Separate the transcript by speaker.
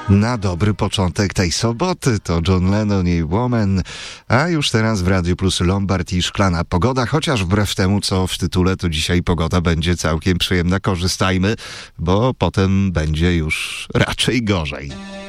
Speaker 1: Na dobry początek tej soboty to John Lennon i Woman, a już teraz w Radiu Plus Lombard i szklana pogoda, chociaż wbrew temu, co w tytule, to dzisiaj pogoda będzie całkiem przyjemna. Korzystajmy, bo potem będzie już raczej gorzej.